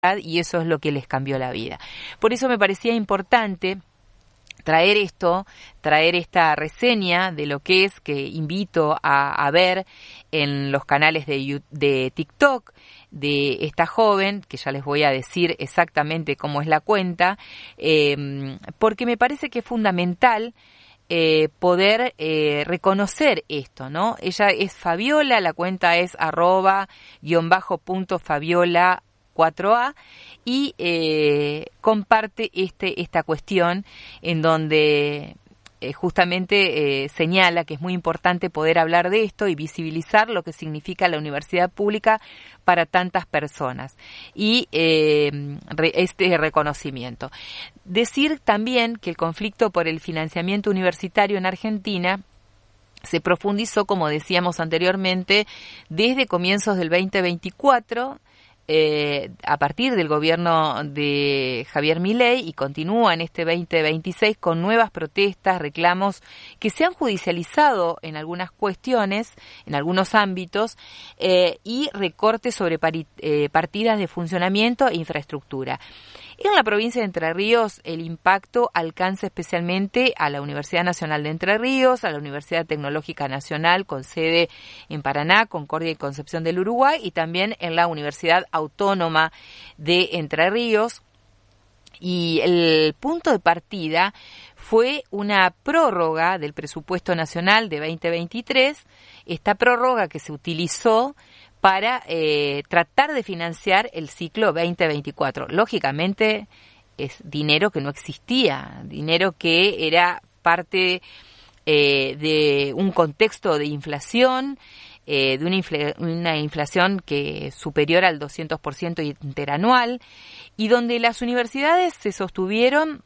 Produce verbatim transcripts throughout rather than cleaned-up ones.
y eso es lo que les cambió la vida. Por eso me parecía importante traer esto, traer esta reseña de lo que es, que invito a, a ver en los canales de, de TikTok de esta joven, que ya les voy a decir exactamente cómo es la cuenta, eh, porque me parece que es fundamental eh, poder eh, reconocer esto, ¿no? Ella es Fabiola, la cuenta es arroba guión bajo punto Fabiola cuatro A y eh, comparte este esta cuestión en donde eh, justamente eh, señala que es muy importante poder hablar de esto y visibilizar lo que significa la universidad pública para tantas personas y eh, re, este reconocimiento. Decir también que el conflicto por el financiamiento universitario en Argentina se profundizó, como decíamos anteriormente, desde comienzos del veinte veinticuatro, Eh, a partir del gobierno de Javier Milei, y continúa en este veinte veintiséis con nuevas protestas, reclamos que se han judicializado en algunas cuestiones, en algunos ámbitos, eh, y recortes sobre pari, eh, partidas de funcionamiento e infraestructura. En la provincia de Entre Ríos el impacto alcanza especialmente a la Universidad Nacional de Entre Ríos, a la Universidad Tecnológica Nacional con sede en Paraná, Concordia y Concepción del Uruguay, y también en la Universidad Autónoma de Entre Ríos. Y el punto de partida fue una prórroga del presupuesto nacional de veinte veintitrés, esta prórroga que se utilizó para eh, tratar de financiar el ciclo veinte veinticuatro. Lógicamente es dinero que no existía, dinero que era parte eh, de un contexto de inflación, eh, de una, infla, una inflación que es superior al doscientos por ciento interanual, y donde las universidades se sostuvieron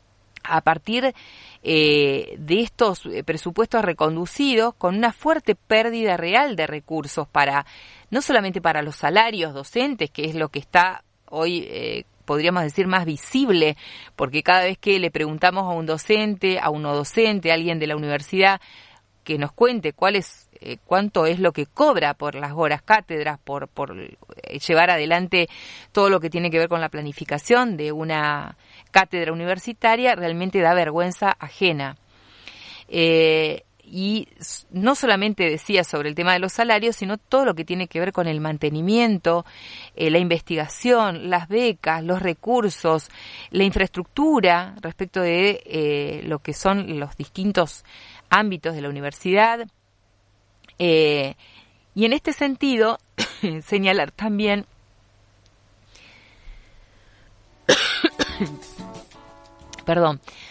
a partir eh, de estos presupuestos reconducidos con una fuerte pérdida real de recursos para, no solamente para los salarios docentes, que es lo que está hoy, eh, podríamos decir, más visible, porque cada vez que le preguntamos a un docente, a un no docente, a alguien de la universidad, que nos cuente cuál es, eh, cuánto es lo que cobra por las horas cátedras, por, por llevar adelante todo lo que tiene que ver con la planificación de una cátedra universitaria, realmente da vergüenza ajena. Eh, y no solamente decía sobre el tema de los salarios, sino todo lo que tiene que ver con el mantenimiento, eh, la investigación, las becas, los recursos, la infraestructura respecto de eh, lo que son los distintos ámbitos de la universidad. Eh, y en este sentido, señalar también perdón,